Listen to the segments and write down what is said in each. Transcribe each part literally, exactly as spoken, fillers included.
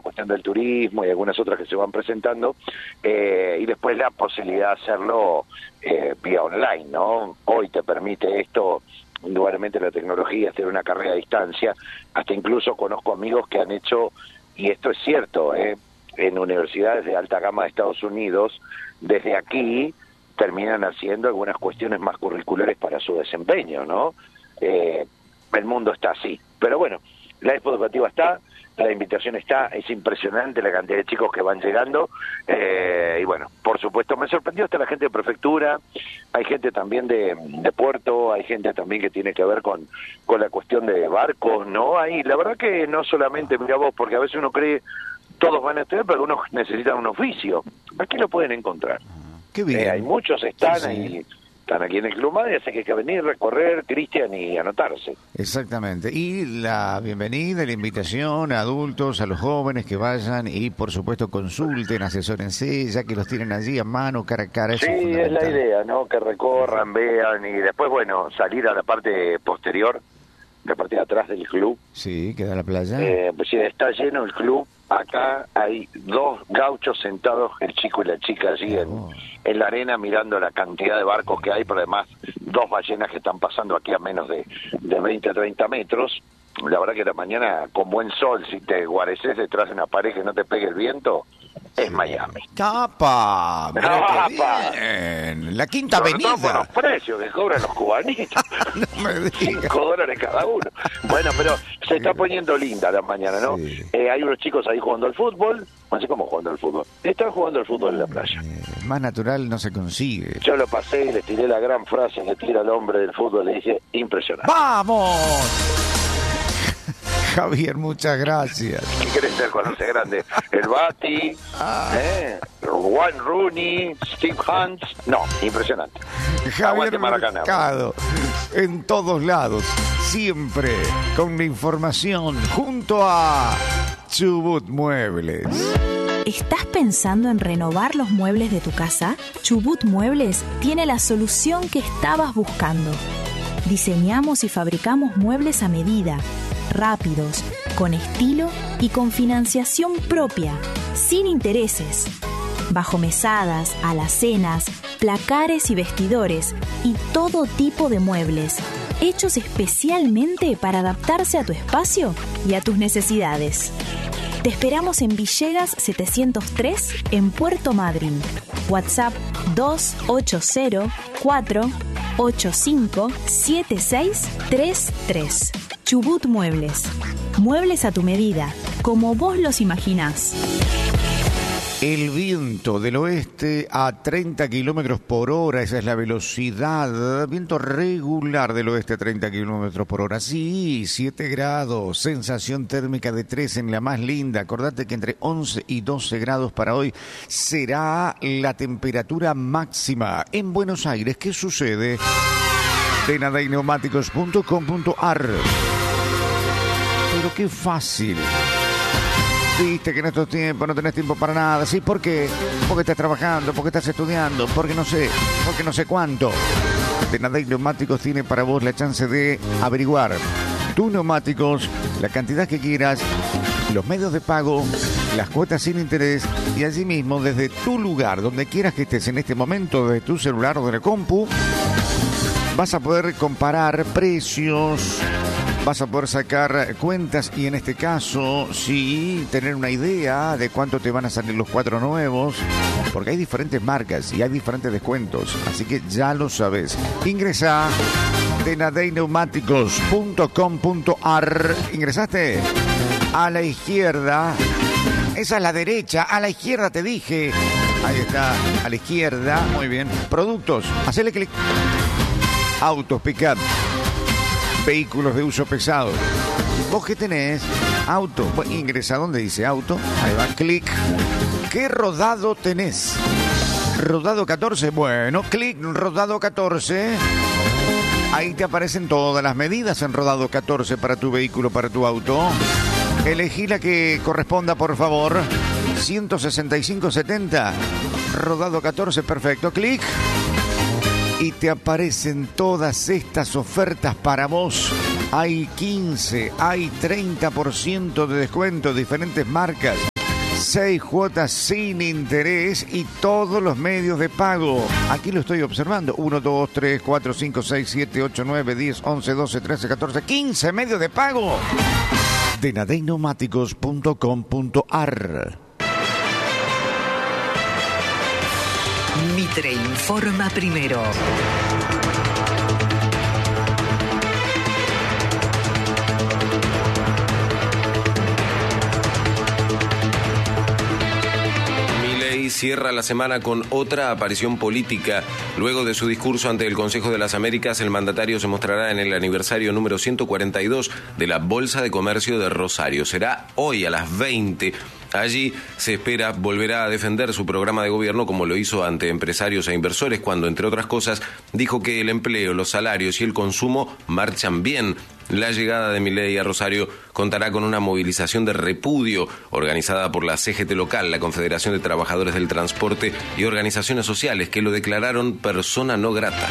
cuestión del turismo y algunas otras que se van presentando, eh, y después la posibilidad de hacerlo eh, vía online, ¿no? Hoy te permite esto, indudablemente la tecnología, hacer una carrera a distancia, hasta incluso conozco amigos que han hecho, y esto es cierto, ¿eh? en universidades de alta gama de Estados Unidos, desde aquí terminan haciendo algunas cuestiones más curriculares para su desempeño, ¿no? Eh, el mundo está así. Pero bueno, la Expo Educativa está, la invitación está, es impresionante la cantidad de chicos que van llegando, eh, y bueno, por supuesto, me sorprendió hasta la gente de prefectura, hay gente también de, de puerto, hay gente también que tiene que ver con, con la cuestión de barcos, ¿no? Ahí, la verdad que no solamente, mira vos, porque a veces uno cree, todos van a estudiar, pero algunos necesitan un oficio, aquí lo pueden encontrar. Qué bien. Eh, hay muchos, están sí, sí. ahí, están aquí en el Club Madre, así que hay que venir, recorrer, Cristian, y anotarse. Exactamente. Y la bienvenida, la invitación a adultos, a los jóvenes que vayan y, por supuesto, consulten, asesórense, ya que los tienen allí a mano, cara a cara. Sí, es la idea, ¿no? Que recorran, vean, y después, bueno, salir a la parte posterior, la parte de atrás del club. Sí, queda la playa. Eh, pues si está lleno el club, acá hay dos gauchos sentados, el chico y la chica, allí en, en la arena, mirando la cantidad de barcos que hay, pero además dos ballenas que están pasando aquí a menos de, de veinte a treinta metros. La verdad que la mañana, con buen sol, si te guareces detrás de una pared que no te pegue el viento, es sí. Miami. ¡Tapa! ¡Tapa! Bien. La Quinta Sobre Avenida. todo por los precios que cobran los cubanitos. No me digas. Cinco dólares cada uno. Bueno, pero se está poniendo linda la mañana, ¿no? Sí. Eh, hay unos chicos ahí jugando al fútbol. No sé cómo jugando al fútbol. Están jugando al fútbol en la playa. Eh, más natural no se consigue. Yo lo pasé y le tiré la gran frase que tira el hombre del fútbol. Le dije, impresionante. ¡Vamos! Javier, muchas gracias. ¿Qué querés ser cuando seas grande? El Bati, ah. ¿eh? Wayne Rooney, Steve Hunt. No, impresionante. Javier Mercado, en todos lados, siempre con la información, junto a Chubut Muebles. ¿Estás pensando en renovar los muebles de tu casa? Chubut Muebles tiene la solución que estabas buscando. Diseñamos y fabricamos muebles a medida, rápidos, con estilo y con financiación propia, sin intereses. Bajo mesadas, alacenas, placares y vestidores y todo tipo de muebles, hechos especialmente para adaptarse a tu espacio y a tus necesidades. Te esperamos en Villegas setecientos tres, en Puerto Madryn. WhatsApp dos ocho cero cuatro ocho cinco siete seis tres tres. Chubut Muebles. Muebles a tu medida, como vos los imaginás. El viento del oeste a treinta kilómetros por hora, esa es la velocidad. Viento regular del oeste a treinta kilómetros por hora. Sí, siete grados, sensación térmica de tres en la más linda. Acordate que entre once y doce grados para hoy será la temperatura máxima. En Buenos Aires, ¿qué sucede? Denadey Neumáticos punto com punto ar. Pero qué fácil. Viste que en estos tiempos no tenés tiempo para nada. ¿Sí? ¿Por qué? Porque estás trabajando, porque estás estudiando, porque no sé, porque no sé cuánto. Denadey Neumáticos tiene para vos la chance de averiguar tus neumáticos, la cantidad que quieras, los medios de pago, las cuotas sin interés, y allí mismo, desde tu lugar, donde quieras que estés en este momento, desde tu celular o de la compu, vas a poder comparar precios, vas a poder sacar cuentas y en este caso, sí, tener una idea de cuánto te van a salir los cuatro nuevos, porque hay diferentes marcas y hay diferentes descuentos, así que ya lo sabes. Ingresa denadey neumáticos punto com punto ar. ¿Ingresaste? A la izquierda. Esa es la derecha, a la izquierda te dije. Ahí está, a la izquierda. Muy bien. Productos, hacele clic. Autos, pick-up, vehículos de uso pesado. ¿Vos qué tenés? Auto. Bueno, ingresa donde dice auto. Ahí va, clic. ¿Qué rodado tenés? Rodado catorce. Bueno, clic, rodado catorce. Ahí te aparecen todas las medidas en rodado catorce para tu vehículo, para tu auto. Elegí la que corresponda, por favor. ciento sesenta y cinco setenta. Rodado catorce, perfecto. Clic. Y te aparecen todas estas ofertas para vos. Hay quince, hay treinta por ciento de descuento, diferentes marcas. Seis cuotas sin interés y todos los medios de pago. Aquí lo estoy observando. uno, dos, tres, cuatro, cinco, seis, siete, ocho, nueve, diez, once, doce, trece, catorce, quince medios de pago. de nadey neumáticos punto com punto ar. Mitre informa primero. Cierra la semana con otra aparición política. Luego de su discurso ante el Consejo de las Américas, el mandatario se mostrará en el aniversario número ciento cuarenta y dos de la Bolsa de Comercio de Rosario. Será hoy a las veinte. Allí se espera volverá a defender su programa de gobierno como lo hizo ante empresarios e inversores cuando, entre otras cosas, dijo que el empleo, los salarios y el consumo marchan bien. La llegada de Milei a Rosario contará con una movilización de repudio organizada por la C G T local, la Confederación de Trabajadores del Transporte y organizaciones sociales que lo declararon persona no grata.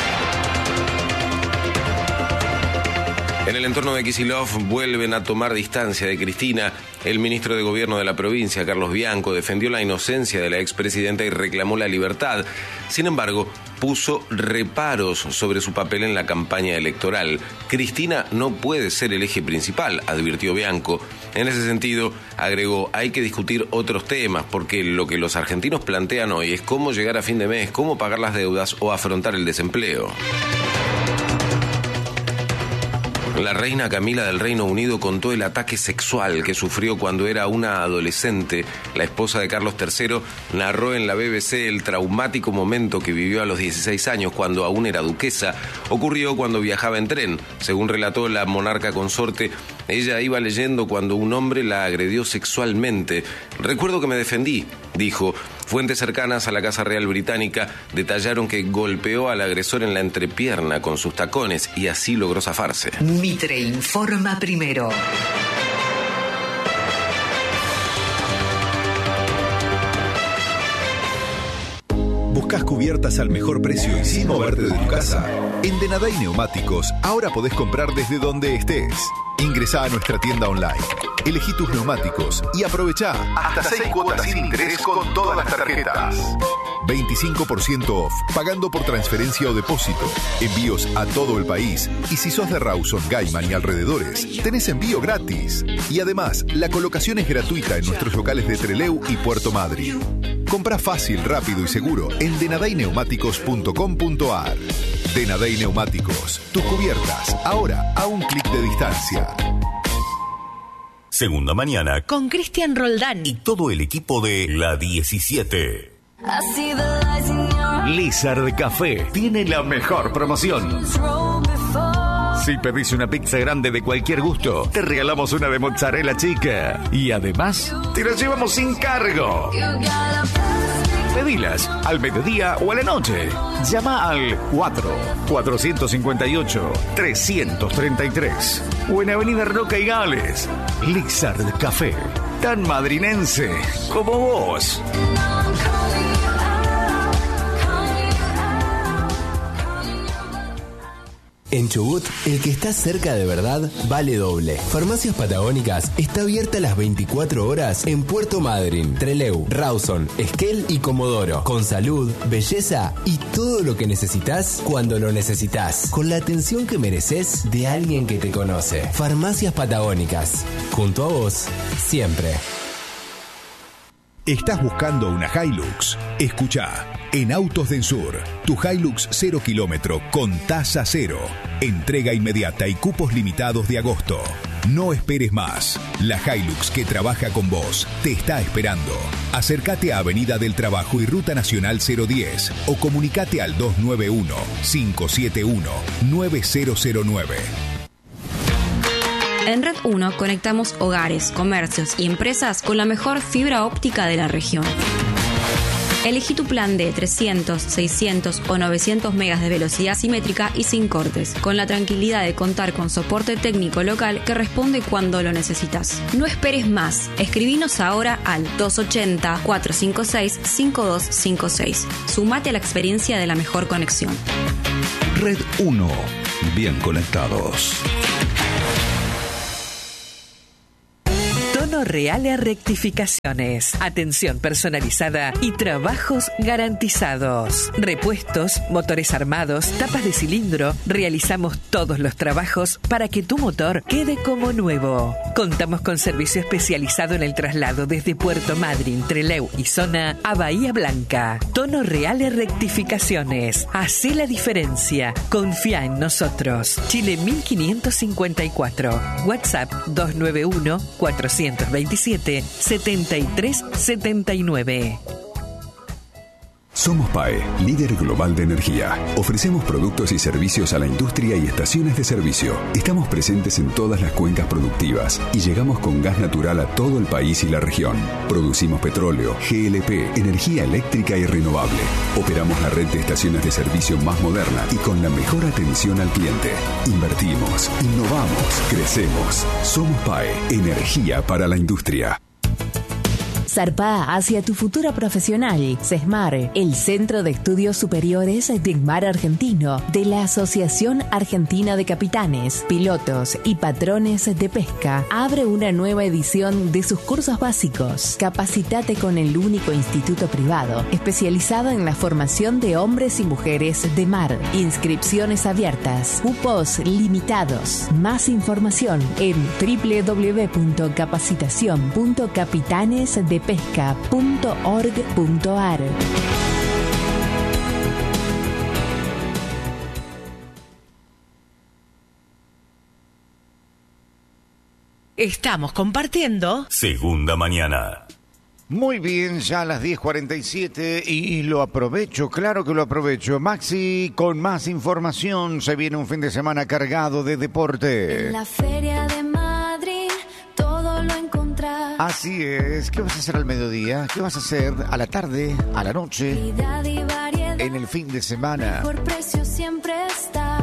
En el entorno de Kicillof vuelven a tomar distancia de Cristina. El ministro de Gobierno de la provincia, Carlos Bianco, defendió la inocencia de la expresidenta y reclamó la libertad. Sin embargo, puso reparos sobre su papel en la campaña electoral. Cristina no puede ser el eje principal, advirtió Bianco. En ese sentido, agregó, hay que discutir otros temas, porque lo que los argentinos plantean hoy es cómo llegar a fin de mes, cómo pagar las deudas o afrontar el desempleo. La reina Camila del Reino Unido contó el ataque sexual que sufrió cuando era una adolescente. La esposa de Carlos tercero narró en la B B C el traumático momento que vivió a los dieciséis años cuando aún era duquesa. Ocurrió cuando viajaba en tren. Según relató la monarca consorte, ella iba leyendo cuando un hombre la agredió sexualmente. Recuerdo que me defendí, dijo. Fuentes cercanas a la Casa Real Británica detallaron que golpeó al agresor en la entrepierna con sus tacones y así logró zafarse. Mitre informa primero. ¿Buscas cubiertas al mejor precio y sin moverte de tu casa? En De Nadey Neumáticos ahora podés comprar desde donde estés. Ingresá a nuestra tienda online, elegí tus neumáticos y aprovechá hasta seis cuotas sin interés con todas las tarjetas. veinticinco por ciento off, pagando por transferencia o depósito. Envíos a todo el país. Y si sos de Rawson, Gaiman y alrededores, tenés envío gratis. Y además, la colocación es gratuita en nuestros locales de Trelew y Puerto Madryn. Comprá fácil, rápido y seguro en de nadey neumáticos punto com punto ar. De Nadey Neumáticos, tus cubiertas, ahora a un clic de distancia. Segunda mañana Con Cristian Roldán y todo el equipo de La diecisiete. Lizard Café tiene la mejor promoción. Si pedís una pizza grande de cualquier gusto, te regalamos una de mozzarella chica. Y además, te la llevamos sin cargo. Pedilas al mediodía o a la noche. Llama al cuatro, cuatro cinco ocho, tres tres tres o en Avenida Roca y Gales. Lizard Café, tan madrinense como vos. En Chubut, el que está cerca de verdad vale doble. Farmacias Patagónicas está abierta las veinticuatro horas en Puerto Madryn, Trelew, Rawson, Esquel y Comodoro. Con salud, belleza y todo lo que necesitas cuando lo necesitas. Con la atención que mereces de alguien que te conoce. Farmacias Patagónicas. Junto a vos, siempre. ¿Estás buscando una Hilux? Escuchá, en Autos del Sur, tu Hilux cero kilómetro con tasa cero. Entrega inmediata y cupos limitados de agosto. No esperes más. La Hilux que trabaja con vos te está esperando. Acércate a Avenida del Trabajo y Ruta Nacional cero diez o comunicate al dos nueve uno, cinco siete uno, nueve cero cero nueve. En Red uno conectamos hogares, comercios y empresas con la mejor fibra óptica de la región. Elegí tu plan de trescientos, seiscientos o novecientos megas de velocidad simétrica y sin cortes, con la tranquilidad de contar con soporte técnico local que responde cuando lo necesitas. No esperes más. Escribinos ahora al dos ocho cero, cuatro cinco seis, cinco dos cinco seis. Sumate a la experiencia de la mejor conexión. Red uno. Bien conectados. Reales Rectificaciones. Atención personalizada y trabajos garantizados. Repuestos, motores armados, tapas de cilindro. Realizamos todos los trabajos para que tu motor quede como nuevo. Contamos con servicio especializado en el traslado desde Puerto Madryn, Trelew y zona a Bahía Blanca. Tono Reales Rectificaciones. Hacé la diferencia. Confía en nosotros. Chile mil quinientos cincuenta y cuatro. WhatsApp dos nueve uno, cuatro dos siete, siete tres siete nueve. Somos P A E, líder global de energía. Ofrecemos productos y servicios a la industria y estaciones de servicio. Estamos presentes en todas las cuencas productivas y llegamos con gas natural a todo el país y la región. Producimos petróleo, G L P, energía eléctrica y renovable. Operamos la red de estaciones de servicio más moderna y con la mejor atención al cliente. Invertimos, innovamos, crecemos. Somos P A E, energía para la industria. Zarpá hacia tu futuro profesional. CESMAR, el Centro de Estudios Superiores de Mar Argentino de la Asociación Argentina de Capitanes, Pilotos y Patrones de Pesca, abre una nueva edición de sus cursos básicos. Capacitate con el único instituto privado especializado en la formación de hombres y mujeres de mar. Inscripciones abiertas, cupos limitados. Más información en doble u doble u doble u punto capacitación punto capitanes de pesca punto org punto a r. Estamos compartiendo Segunda Mañana. Muy bien, ya a las diez cuarenta y siete y lo aprovecho, claro que lo aprovecho. Maxi, con más información, se viene un fin de semana cargado de deporte. En la feria de Madrid todo lo encontrás. Así es. ¿Qué vas a hacer al mediodía? ¿Qué vas a hacer a la tarde, a la noche, en el fin de semana? Por precio siempre está.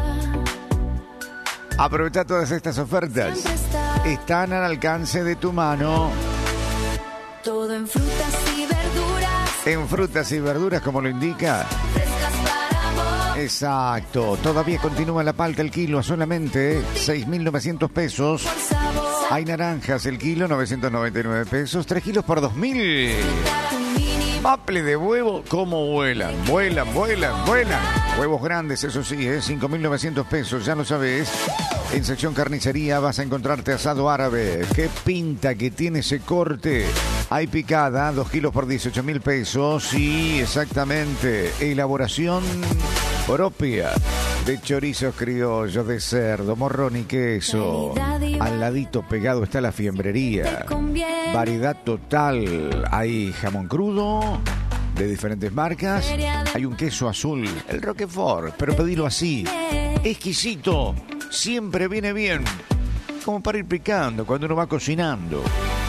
Aprovecha todas estas ofertas. Están al alcance de tu mano. Todo en frutas y verduras. En frutas y verduras, como lo indica. Frescas para vos. Exacto. Todavía continúa la palta el kilo a solamente seis mil novecientos pesos. Por sabor. Hay naranjas el kilo, novecientos noventa y nueve pesos. tres kilos por dos mil. Maple de huevo, ¿cómo vuelan? Vuelan, vuelan, vuelan. Huevos grandes, eso sí, ¿eh? cinco mil novecientos pesos, ya lo sabes. En sección carnicería vas a encontrarte asado árabe. Qué pinta que tiene ese corte. Hay picada, dos kilos por dieciocho mil pesos. Sí, exactamente. Elaboración propia de chorizos criollos, de cerdo, morrón y queso. Al ladito pegado está la fiambrería. Variedad total. Hay jamón crudo de diferentes marcas. Hay un queso azul, el Roquefort, pero pedilo así. Exquisito. Siempre viene bien. Como para ir picando cuando uno va cocinando.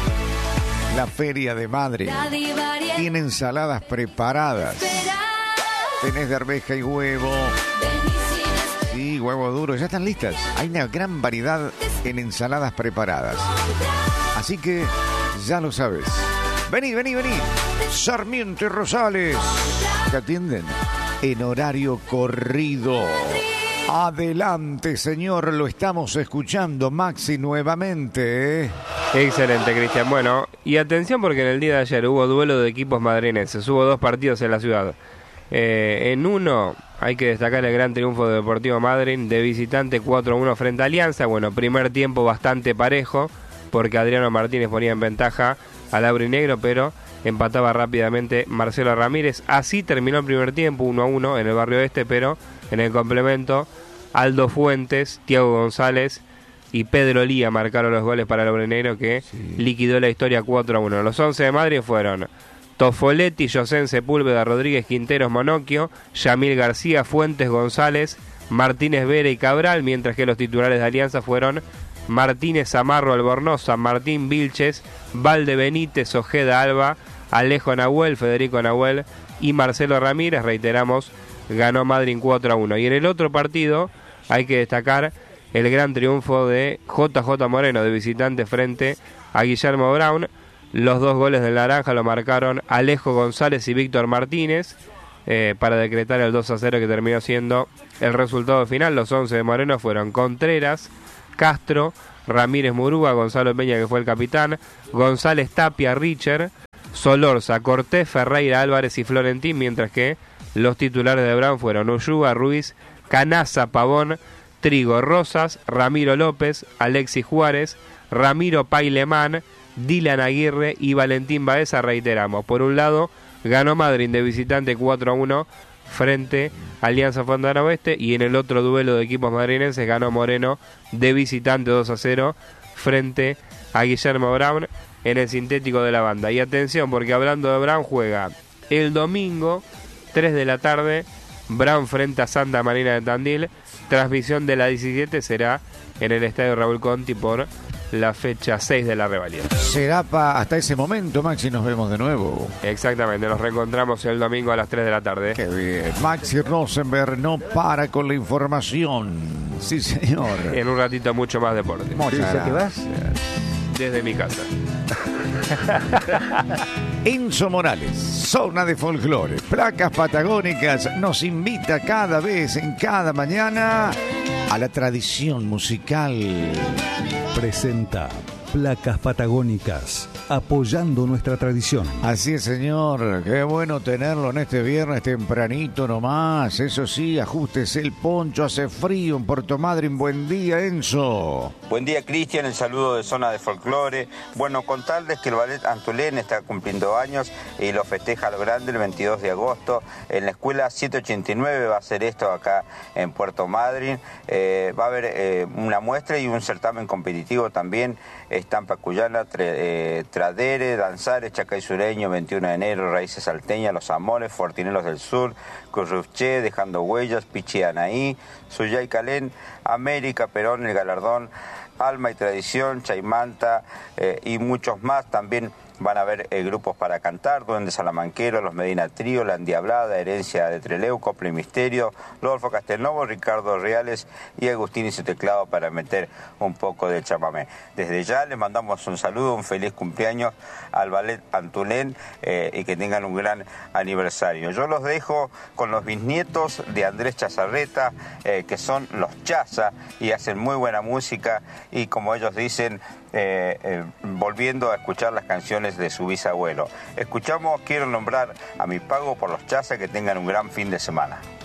La Feria de Madrid tiene ensaladas preparadas. Tenés de arveja y huevo. Sí, huevo duro. Ya están listas. Hay una gran variedad en ensaladas preparadas. Así que ya lo sabes. Vení, vení, vení. Sarmiento y Rosales. Te atienden en horario corrido. Adelante, señor, lo estamos escuchando, Maxi, nuevamente. ¿eh? Excelente, Cristian. Bueno, y atención porque en el día de ayer hubo duelo de equipos madrineses, hubo dos partidos en la ciudad. Eh, en uno hay que destacar el gran triunfo de Deportivo Madryn de visitante cuatro a uno frente a Alianza. Bueno, primer tiempo bastante parejo porque Adriano Martínez ponía en ventaja al aurinegro, pero empataba rápidamente Marcelo Ramírez. Así terminó el primer tiempo, uno a uno en el Barrio Este, pero en el complemento, Aldo Fuentes, Thiago González y Pedro Lía marcaron los goles para el aurinegro que sí. liquidó la historia cuatro a uno. Los once de Madrid fueron Tofoletti, Josén Sepúlveda, Rodríguez, Quinteros, Monocchio, Yamil García, Fuentes, González, Martínez, Vera y Cabral, mientras que los titulares de Alianza fueron Martínez, Zamarro, Albornoz, San Martín, Vilches, Valde Benítez, Ojeda, Alba, Alejo Nahuel, Federico Nahuel y Marcelo Ramírez. Reiteramos, ganó Madryn cuatro a uno. Y en el otro partido hay que destacar el gran triunfo de J J Moreno de visitante frente a Guillermo Brown. Los dos goles del Naranja lo marcaron Alejo González y Víctor Martínez eh, para decretar el dos a cero que terminó siendo el resultado final. Los once de Moreno fueron Contreras, Castro, Ramírez Murúa, Gonzalo Peña, que fue el capitán, González Tapia, Richer, Solorza, Cortés, Ferreira, Álvarez y Florentín, mientras que los titulares de Brown fueron Ulluga, Ruiz, Canaza, Pavón, Trigo, Rosas, Ramiro López, Alexis Juárez, Ramiro Pailemán, Dylan Aguirre y Valentín Baeza. Reiteramos, por un lado ganó Madryn de visitante cuatro a uno frente a Alianza Fontana Oeste, y en el otro duelo de equipos madrinenses ganó Moreno de visitante dos a cero frente a Guillermo Brown en el sintético de la Banda. Y atención, porque hablando de Brown, juega el domingo tres de la tarde Brown frente a Santa Marina de Tandil. Transmisión de la diecisiete será en el Estadio Raúl Conti por la fecha seis de la rivalidad. Será pa hasta ese momento, Maxi, nos vemos de nuevo. Exactamente, nos reencontramos el domingo a las tres de la tarde. Qué bien. Maxi Rosenberg no para con la información. Sí, señor. En un ratito mucho más deporte. Muchas gracias. ¿Qué vas? Desde mi casa. Enzo Morales, zona de folclore, placas patagónicas, nos invita cada vez, en cada mañana, a la tradición musical. Presenta Placas Patagónicas, apoyando nuestra tradición. Así es, señor. Qué bueno tenerlo en este viernes tempranito nomás. Eso sí, ajústese el poncho, hace frío en Puerto Madryn. Buen día, Enzo. Buen día, Cristian, el saludo de Zona de Folclore. Bueno, contarles que el Ballet Antulén está cumpliendo años y lo festeja a lo grande el veintidós de agosto. En la escuela setecientos ochenta y nueve va a ser esto acá en Puerto Madryn. Eh, va a haber eh, una muestra y un certamen competitivo también. Estampa cuyana, tre, eh, tradere, danzares, chacay sureño, veintiuno de enero, raíces salteñas, los amores, fortinelos del sur, Curruché, dejando huellas, Pichi Anaí, Suyay Calén, América, Perón, el galardón, Alma y Tradición, Chaimanta eh, y muchos más. También van a haber eh, grupos para cantar, Duendes Salamanqueros, Los Medina Trío, La Endiablada, Herencia de Treleu, Copla y Misterio, Rodolfo Castelnovo, Ricardo Reales y Agustín y su teclado para meter un poco de chamamé. Desde ya les mandamos un saludo, un feliz cumpleaños al Ballet Antulén eh, y que tengan un gran aniversario. Yo los dejo con los bisnietos de Andrés Chazarreta, eh, que son los Chaza y hacen muy buena música y, como ellos dicen, Eh, eh, volviendo a escuchar las canciones de su bisabuelo. Escuchamos Quiero nombrar a mi pago por los Chaza, que tengan un gran fin de semana.